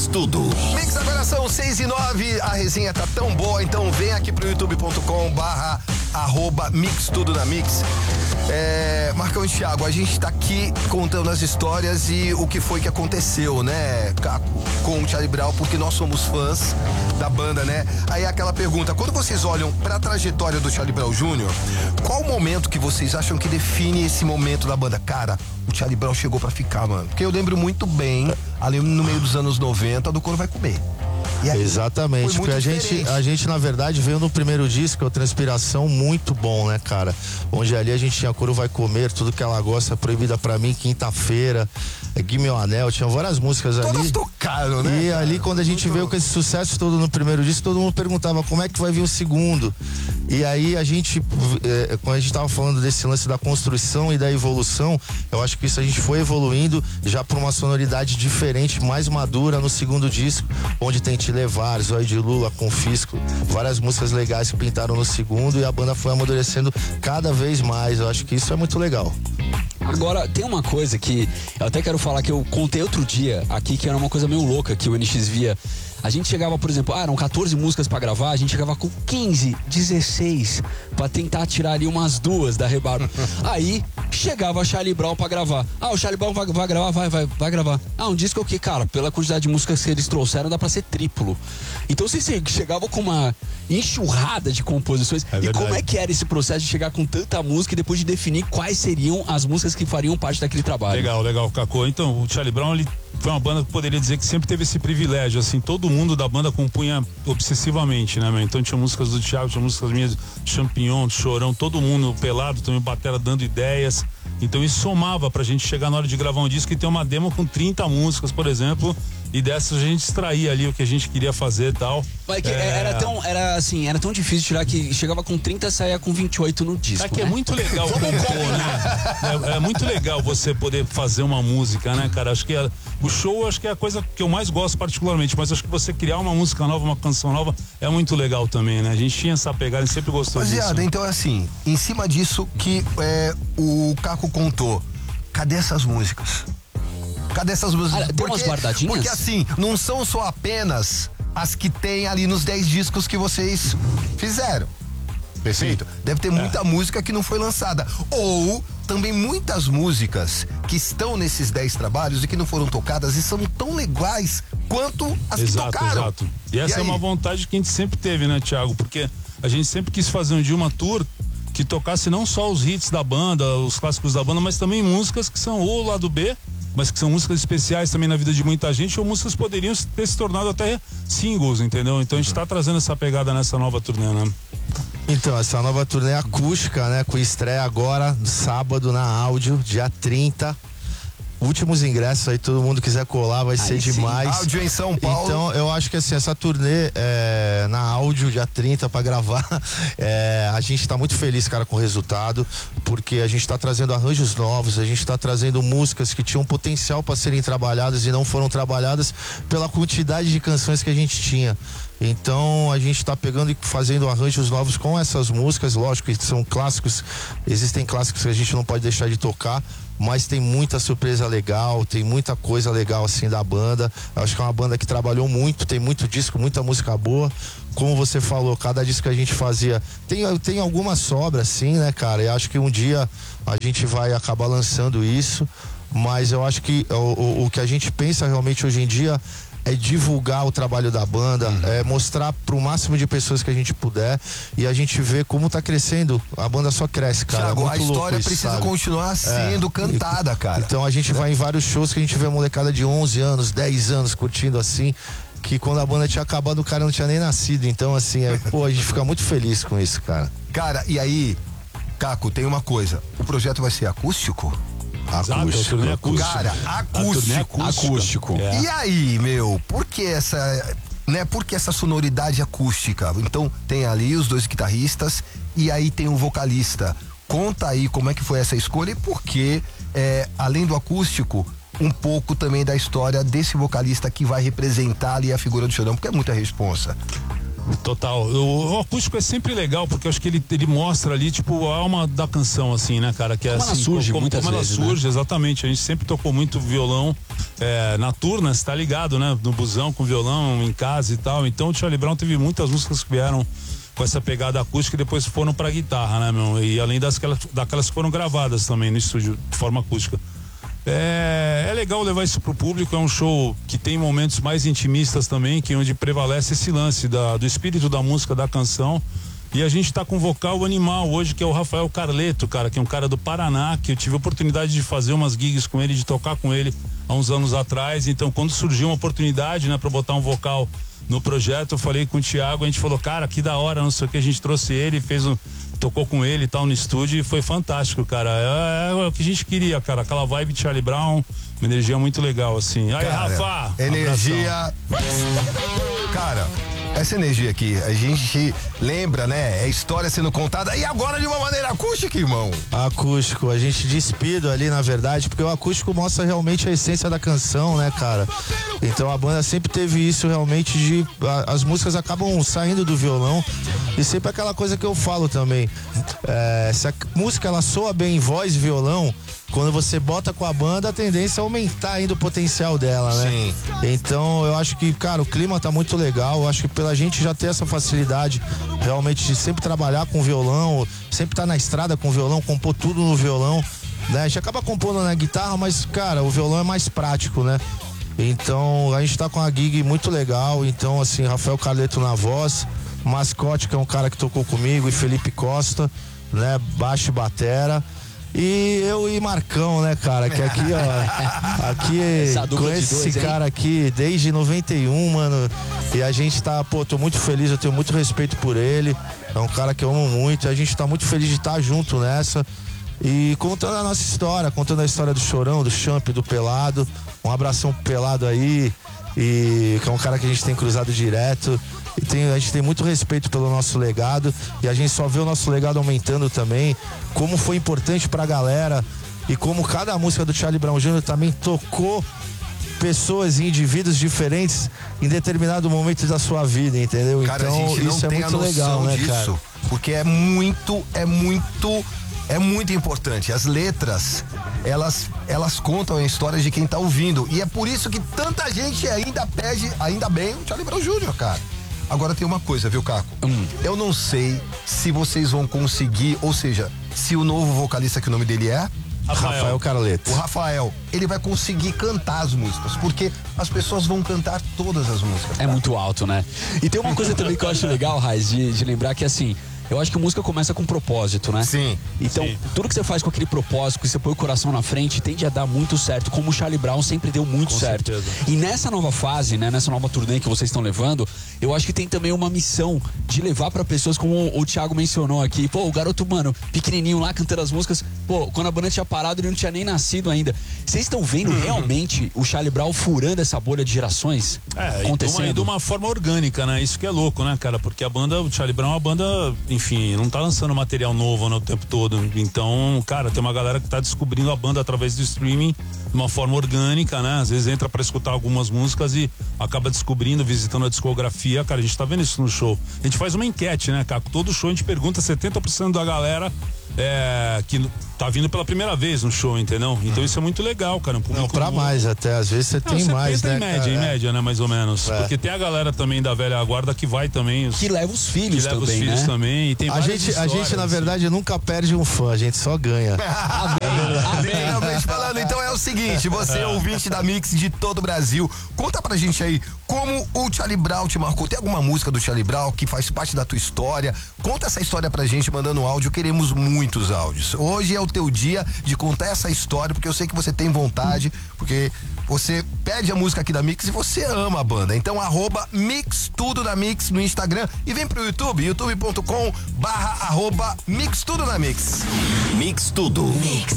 Tudo. Mix, agora são 6:09, a resenha tá tão boa, então vem aqui pro youtube.com/Mix Tudo na Mix. Marcão e Thiago, a gente tá aqui contando as histórias e o que foi que aconteceu, né, Caco, com o Charlie Brown, porque nós somos fãs da banda, né? Aí aquela pergunta, quando vocês olham pra trajetória do Charlie Brown Jr., qual o momento que vocês acham que define esse momento da banda? Cara, o Charlie Brown chegou pra ficar, mano. Porque eu lembro muito bem, ali no meio dos anos 90, do Couro Vai Comer. Aí, exatamente, porque a gente na verdade veio no primeiro disco, o Transpiração, muito bom, né, cara? Onde ali a gente tinha Couro Vai Comer, Tudo Que Ela Gosta, Proibida Pra Mim, Quinta-feira, Guime Meu Anel, tinha várias músicas todas ali. Tocaram, né? E cara? ali quando a gente veio com esse sucesso todo no primeiro disco, todo mundo perguntava como é que vai vir o segundo. E aí a gente, quando a gente tava falando desse lance da construção e da evolução, eu acho que isso a gente foi evoluindo já pra uma sonoridade diferente, mais madura no segundo disco, onde tem Te Levar, Zóio de Lula, Confisco, várias músicas legais que pintaram no segundo e a banda foi amadurecendo cada vez mais. Eu acho que isso é muito legal. Agora, tem uma coisa que eu até quero falar que eu contei outro dia aqui, que era uma coisa meio louca que o NX via. A gente chegava, por exemplo, eram 14 músicas pra gravar, a gente chegava com 15, 16 pra tentar tirar ali umas duas da rebarba. Aí chegava a Charlie Brown pra gravar. O Charlie Brown vai gravar? Vai gravar. Um disco que, cara, pela quantidade de músicas que eles trouxeram, dá pra ser triplo. Então vocês chegavam com uma enxurrada de composições. E como é que era esse processo de chegar com tanta música e depois de definir quais seriam as músicas que fariam parte daquele trabalho? Legal, Cacô. Então, o Charlie Brown, ele foi uma banda que poderia dizer que sempre teve esse privilégio, assim, todo mundo da banda compunha obsessivamente, né, meu? Então tinha músicas do Thiago, tinha músicas minhas, Champignon, Chorão, todo mundo pelado, também batera dando ideias. Então isso somava pra gente chegar na hora de gravar um disco e ter uma demo com 30 músicas, por exemplo, e dessas a gente extraía ali o que a gente queria fazer e tal. Mas que era tão difícil tirar que chegava com 30 e saía com 28 no disco. É que é muito legal compor, né? É muito legal você poder fazer uma música, né, cara? Acho que o show acho que é a coisa que eu mais gosto particularmente, mas acho que você criar uma música nova, uma canção nova, é muito legal também, né? A gente tinha essa pegada, a gente sempre gostou disso. Rapaziada, então assim, em cima disso que o Caco contou, cadê essas músicas? Cadê essas músicas? Tem umas guardadinhas? Porque assim, não são só apenas as que tem ali nos 10 discos que vocês fizeram. Perfeito? Deve ter muita música que não foi lançada. Ou também muitas músicas que estão nesses 10 trabalhos e que não foram tocadas e são tão legais quanto as que tocaram. Exato. E essa é uma vontade que a gente sempre teve, né, Thiago? Porque a gente sempre quis fazer um dia uma tour que tocasse não só os hits da banda, os clássicos da banda, mas também músicas que são ou lado B, mas que são músicas especiais também na vida de muita gente, ou músicas que poderiam ter se tornado até singles, entendeu? Então a gente tá trazendo essa pegada nessa nova turnê, né? Então, essa nova turnê acústica, né? Com estreia agora, sábado, na Áudio, dia 30. Últimos ingressos aí, todo mundo quiser colar, vai ser demais. Áudio em São Paulo. Então, eu acho que assim, essa turnê na Áudio, dia 30, pra gravar, a gente tá muito feliz, cara, com o resultado, porque a gente tá trazendo arranjos novos, a gente tá trazendo músicas que tinham potencial para serem trabalhadas e não foram trabalhadas pela quantidade de canções que a gente tinha. Então a gente tá pegando e fazendo arranjos novos com essas músicas, lógico que são clássicos, existem clássicos que a gente não pode deixar de tocar, mas tem muita surpresa legal, tem muita coisa legal assim da banda. Eu acho que é uma banda que trabalhou muito, tem muito disco, muita música boa. Como você falou, cada disco que a gente fazia tem alguma sobra, sim, né, cara? E acho que um dia a gente vai acabar lançando isso, mas eu acho que o que a gente pensa realmente hoje em dia é divulgar o trabalho da banda, mostrar pro máximo de pessoas que a gente puder, e a gente vê como tá crescendo. A banda só cresce, cara. Thiago, é muito a história louco isso, precisa sabe? continuar sendo cantada, cara. Então a gente vai em vários shows que a gente vê a molecada de 11 anos, 10 anos curtindo assim, que quando a banda tinha acabado o cara não tinha nem nascido. Então assim, a gente fica muito feliz com isso, cara. Cara, e aí, Caco, tem uma coisa, o projeto vai ser acústico? Acústico. Cara, acústico. É. E aí, meu, por que essa sonoridade acústica? Então tem ali os dois guitarristas e aí tem um vocalista. Conta aí como é que foi essa escolha e por que, além do acústico, um pouco também da história desse vocalista que vai representar ali a figura do Chorão, porque é muita responsa. Total. O acústico é sempre legal, porque eu acho que ele mostra ali, tipo, a alma da canção, assim, né, cara? Que é como assim, ela surge muitas como vezes, ela surge, né? Exatamente. A gente sempre tocou muito violão na turna, você tá ligado, né? No busão com violão, em casa e tal. Então o Charlie Brown teve muitas músicas que vieram com essa pegada acústica e depois foram pra guitarra, né, meu? E além daquelas que foram gravadas também no estúdio de forma acústica. É legal levar isso pro público, é um show que tem momentos mais intimistas também, que onde prevalece esse lance do espírito da música, da canção. E a gente tá com um vocal animal hoje, que é o Rafael Carleto, cara, que é um cara do Paraná, que eu tive a oportunidade de fazer umas gigs com ele, de tocar com ele há uns anos atrás. Então, quando surgiu uma oportunidade, né, pra botar um vocal no projeto, eu falei com o Thiago, a gente falou, cara, que da hora, não sei o que, a gente trouxe ele, tocou com ele e tal no estúdio e foi fantástico, cara. É o que a gente queria, cara. Aquela vibe de Charlie Brown, uma energia muito legal, assim. Aí, cara, Rafa! Energia. Cara, essa energia aqui, a gente lembra, né? É história sendo contada e agora de uma maneira acústica, irmão. Acústico, a gente despido ali, na verdade, porque o acústico mostra realmente a essência da canção, né, cara? Então a banda sempre teve isso realmente as músicas acabam saindo do violão e sempre aquela coisa que eu falo também, se a música ela soa bem em voz e violão, quando você bota com a banda, a tendência é aumentar ainda o potencial dela, né? Sim. Então eu acho que, cara, o clima tá muito legal, eu acho que pela gente já ter essa facilidade realmente de sempre trabalhar com violão, sempre estar na estrada com violão, compor tudo no violão, né? A gente acaba compondo na guitarra, mas, cara, o violão é mais prático, né? Então a gente tá com uma gig muito legal, então assim, Rafael Carleto na voz, Mascote, que é um cara que tocou comigo, e Felipe Costa, né? Baixo e batera. E eu e Marcão, né, cara, que aqui, ó, aqui conheço esse cara aqui desde 91, mano, e a gente tá, tô muito feliz, eu tenho muito respeito por ele, é um cara que eu amo muito, a gente tá muito feliz de estar junto nessa e contando a nossa história, contando a história do Chorão, do Champ, do Pelado, um abração pro Pelado aí, e que é um cara que a gente tem cruzado direto. E a gente tem muito respeito pelo nosso legado e a gente só vê o nosso legado aumentando também, como foi importante pra galera e como cada música do Charlie Brown Jr. também tocou pessoas e indivíduos diferentes em determinado momento da sua vida, entendeu? Cara, então a gente não isso é tem muito a noção legal, né, disso, cara? porque é muito importante. As letras, elas contam a história de quem tá ouvindo. E é por isso que tanta gente ainda pede, ainda bem, o Charlie Brown Jr., cara. Agora tem uma coisa, viu, Caco? Eu não sei se vocês vão conseguir, ou seja, se o novo vocalista, que o nome dele é? Rafael Carleto. O Rafael, ele vai conseguir cantar as músicas, porque as pessoas vão cantar todas as músicas. É muito alto, né? E tem uma coisa também que eu acho legal, Raiz, de lembrar que assim, eu acho que a música começa com propósito, né? Sim. Então, tudo que você faz com aquele propósito, que você põe o coração na frente, tende a dar muito certo, como o Charlie Brown sempre deu muito certo. Certeza. E nessa nova fase, né, nessa nova turnê que vocês estão levando, eu acho que tem também uma missão de levar pra pessoas, como o Thiago mencionou aqui. Pô, o garoto, mano, pequenininho lá cantando as músicas, pô, quando a banda tinha parado, ele não tinha nem nascido ainda. Vocês estão vendo realmente o Charlie Brown furando essa bolha de gerações? Acontecendo? E de uma forma orgânica, né? Isso que é louco, né, cara? Porque a banda, o Charlie Brown é uma banda, enfim, não tá lançando material novo, né, o tempo todo. Então, cara, tem uma galera que tá descobrindo a banda através do streaming de uma forma orgânica, né? Às vezes entra pra escutar algumas músicas e acaba descobrindo, visitando a discografia. Cara, a gente tá vendo isso no show. A gente faz uma enquete, né, Caco? Todo show a gente pergunta, 70% da galera que tá vindo pela primeira vez no show, entendeu? Então isso é muito legal, cara. Não, pra mais até, às vezes você tem mais, né? Em média, né, mais ou menos. Porque tem a galera também da velha guarda que vai também. Que leva os filhos que leva também, os filhos né? também. E tem A gente, na verdade, nunca perde um fã, a gente só ganha. Realmente falando, então é o seguinte, você é ouvinte da Mix de todo o Brasil, conta pra gente aí como o Charlie Brown te marcou. Tem alguma música do Charlie Brown que faz parte da tua história? Conta essa história pra gente mandando um áudio, queremos muitos áudios. Hoje é o teu dia de contar essa história, porque eu sei que você tem vontade, porque você pede a música aqui da Mix e você ama a banda. Então @Mix Tudo na Mix no Instagram e vem pro YouTube, youtube.com/@Mix Tudo na Mix. Mix Tudo. Mix.